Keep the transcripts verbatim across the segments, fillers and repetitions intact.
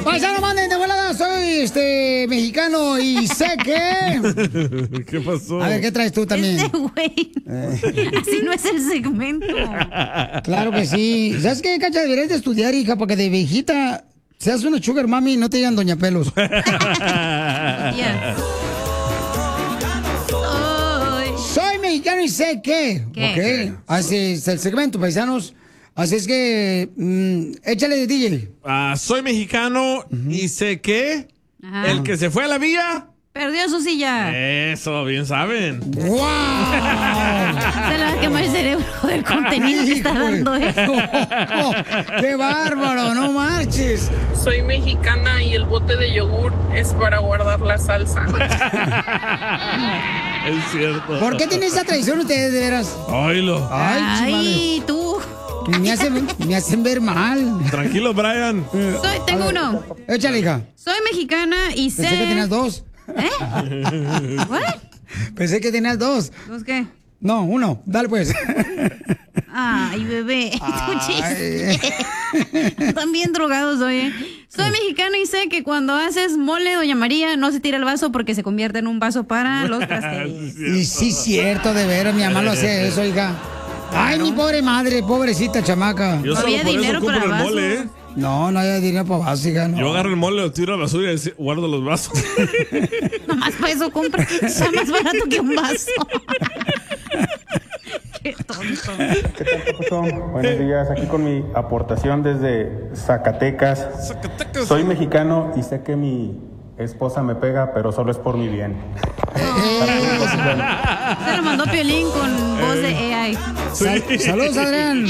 Paisano, manden de volada, soy este mexicano y sé que... ¿Qué pasó? A ver, ¿qué traes tú también? Este güey. Así no es el segmento. Claro que sí. ¿Sabes qué, Cacha? Deberías de estudiar, hija, para que de viejita seas una sugar mami y no te digan doña pelos. Yeah. Soy mexicano y sé que... ¿Qué? Ok, así es el segmento, paisanos. Así es que, mmm, échale de D J. Ah, soy mexicano y sé que Ajá. el que se fue a la villa... Perdió su silla. Eso, bien saben. ¡Wow! Se le va a quemar el cerebro del contenido que está dando, ¿eh? Oh, ¡qué bárbaro! ¡No marches! Soy mexicana y el bote de yogur es para guardar la salsa. Es cierto. ¿Por qué tienen esa tradición ustedes, de veras? Oílo. Ay, Ay, chimales. tú. Me hacen, me hacen ver mal. Tranquilo, Brian. Soy, tengo uno. Échale, hija. Soy mexicana y sé... Pensé que tenías dos. ¿Eh? ¿What? Pensé que tenías dos. ¿Dos qué? No, uno. Dale, pues. Ay, bebé. Tu Ay. chiste. Están bien drogados hoy, ¿eh? Soy mexicano y sé que cuando haces mole, doña María, no se tira el vaso porque se convierte en un vaso para los trastes. Y sí, cierto, de veras. Mi mamá lo hacía eso, hija. Ay, mi pobre madre, pobrecita chamaca. Yo No solo había por eso dinero compro para el vasos. mole, ¿eh? No, no hay dinero para vasos, hija. No. Yo agarro el mole, lo tiro a la basura y guardo los vasos. Nomás para eso compra. Está más barato que un vaso. Qué tonto. ¿Qué tal, Papuchón? Buenos días, aquí con mi aportación desde Zacatecas. Zacatecas. Soy mexicano y sé que mi esposa me pega, pero solo es por mi bien. Se lo mandó Piolín con voz de A I. Sal- Saludos, Adrián.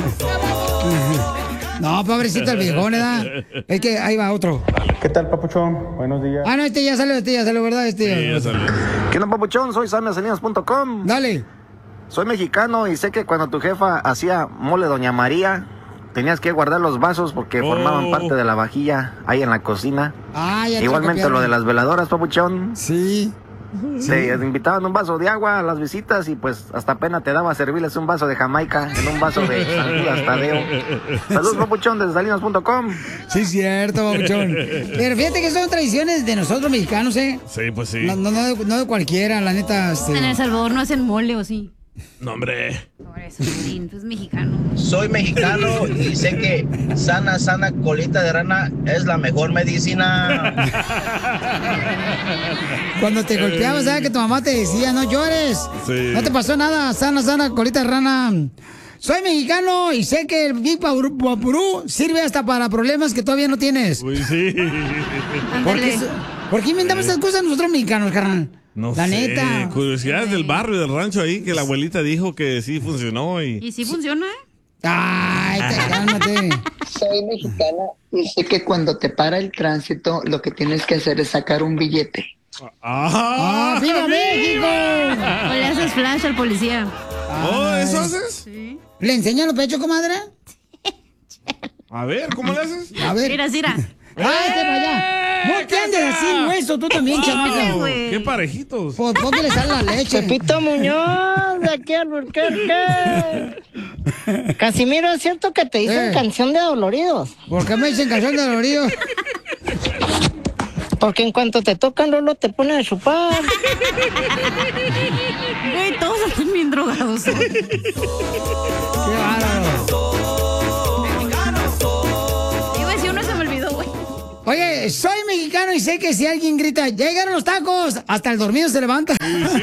No, pobrecito el viejón, ¿verdad? Es que ahí va otro. ¿Qué tal, Papuchón? Buenos días. Ah, no, este ya salió, este ya salió, ¿verdad? Este. Sí, ya salió. ¿Qué onda, papuchón? Soy sammy salinas punto com. Dale. Soy mexicano y sé que cuando tu jefa hacía mole Doña María, tenías que guardar los vasos porque Oh. formaban parte de la vajilla ahí en la cocina. Ah, ya te Igualmente copiaron. lo de las veladoras, papuchón. Sí. Te invitaban un vaso de agua a las visitas y pues hasta pena te daba servirles un vaso de Jamaica en un vaso de San Judas Tadeo. Saludos, papuchón, desde salinas punto com. Sí, cierto, babuchón. Pero fíjate que son tradiciones de nosotros mexicanos, ¿eh? Sí, pues sí. No, no, no, de, no de cualquiera, la neta. Este... En El Salvador no hacen mole, ¿o sí? No, hombre. Por eso, Piolín, tú es mexicano. Soy mexicano y sé que sana, sana colita de rana es la mejor medicina. Cuando te golpeabas, ¿sabes que tu mamá te decía, no llores? Sí. No te pasó nada, sana, sana, colita de rana. Soy mexicano y sé que el Big Vaporú sirve hasta para problemas que todavía no tienes. Uy, sí. ¿Por qué, ¿Por qué inventamos esas cosas nosotros mexicanos, carnal? No La sé. neta. Curiosidades del barrio, del rancho ahí, que la abuelita dijo que sí funcionó y... ¿Y sí funciona, eh? Ay, te- cálmate. Soy mexicana y sé que cuando te para el tránsito, lo que tienes que hacer es sacar un billete. ¡Ah, viva México! O le haces flash al policía. Oh, ¿eso haces? Sí. ¿Le enseñan los pechos, comadre? A ver, ¿cómo le haces? A ver. Mira, mira. ¡Ah, este para allá! No te andes así, hueso, tú también, chamaca. güey. Qué parejitos. Pues porque le sale la leche. Pepito Muñoz, de aquí al Burquerque. Casimiro, ¿es cierto que te dicen Eh. canción de doloridos? ¿Por qué me dicen canción de dolorido? Porque en cuanto te tocan, Lolo te ponen a chupar. Güey, todos están bien drogados. ¡Qué bárbaro! Iba a decir uno, se me olvidó, güey. Oye, soy mexicano y sé que si alguien grita, ¡ya llegaron los tacos! Hasta el dormido se levanta.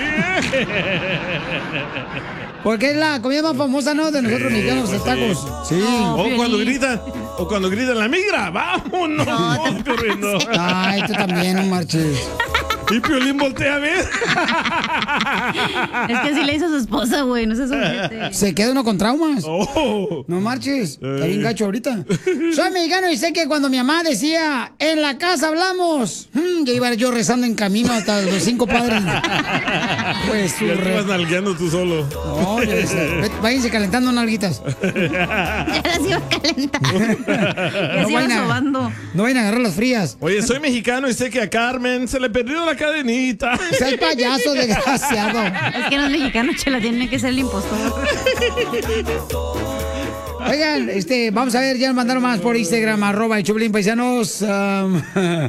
Porque es la comida más famosa, ¿no? De nosotros mexicanos, los tacos. Sí. O Piolín. cuando gritan, o cuando gritan la migra, vámonos, corriendo. Ay, tú también, no marches. Y Piolín voltea a ver. Es que así le hizo a su esposa, güey. No seas ojete. Se queda uno con traumas. Oh. No marches. Está bien gacho ahorita. Soy mexicano y sé que cuando mi mamá decía, en la casa hablamos, mm, ya iba yo rezando en camino hasta los cinco padres. Pues su Ya te re- vas nalgueando tú solo. No, ya sé. Vete, váyanse calentando nalguitas. Ya las iba a calentar. Ya se iba vayan a- sobando. No vayan a agarrar las frías. Oye, soy mexicano y sé que a Carmen se le perdió la cadenita. Seas payaso, desgraciado. Es que no es mexicano, chela, tiene que ser el impostor. Oigan, este, vamos a ver, ya nos mandaron más por Instagram, arroba el Choplin, paisanos. Um,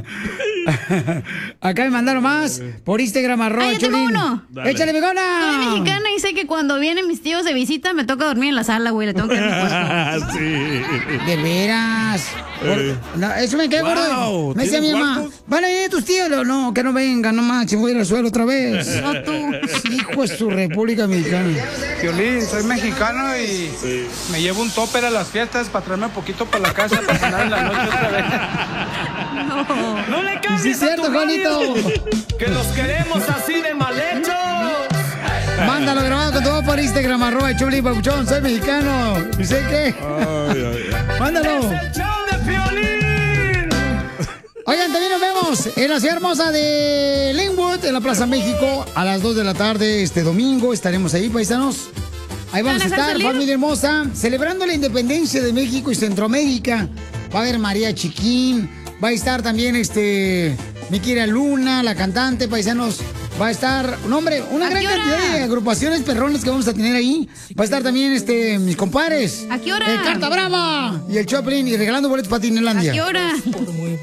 acá me mandaron más por Instagram, arroba ah, el yo tengo Choplin. uno. ¡Échale, bigona! Soy mexicana y sé que cuando vienen mis tíos de visita me toca dormir en la sala, güey. Le tengo que dar mi puesto. Sí. De veras. Eh. Por- no, eso me quedó Wow, gordo. Me decía mi ¿tienes mamá, cuartos? ¿van a ir tus tíos? Le digo, no, que no vengan, no manches, voy a ir al suelo otra vez. No tú. Hijo de su República Mexicana. Piolín, soy mexicano y me llevo un topper a las fiestas para traerme un poquito para la casa para cenar en la noche otra vez. No. ¡No le cambies Sí, es cierto, a tu radio! Juanito. ¡Que los queremos así de mal hechos! Mándalo grabado con todo por Instagram, arroba el Choplin, papuchón, soy mexicano. ¿Y sé qué? Ay, ay, ay. Mándalo. ¡Es el show de Piolín! Oigan, también nos vemos en la ciudad hermosa de Linwood, en la Plaza México, a las dos de la tarde este domingo. Estaremos ahí, paisanos. Ahí vamos a ¿Van a dejar estar, salir? familia hermosa, celebrando la independencia de México y Centroamérica. Va a haber María Chiquín, va a estar también este mi querida Luna, la cantante, paisanos. Va a estar, no hombre, una ¿A gran qué hora? cantidad de agrupaciones perrones que vamos a tener ahí. Va a estar también este mis compadres. ¿A qué hora? El Carta Brava y el Choplin y regalando boletos para ¿A Tinelandia. qué hora?